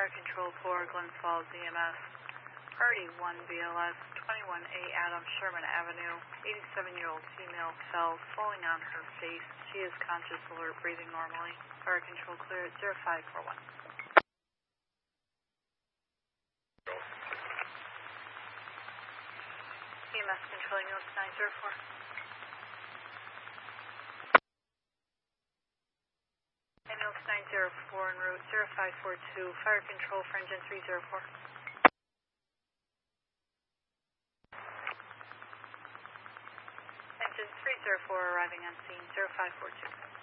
Fire Control 4, Glens Falls EMS. Party 1 BLS, 21A Adams Sherman Avenue. 87-year-old female fell, falling on her face. She is conscious, alert, breathing normally. Fire Control clear at 0541. EMS controlling units 904. Ambulance 904 en route 0542, fire control for engine 304. Engine 304 arriving on scene 0542.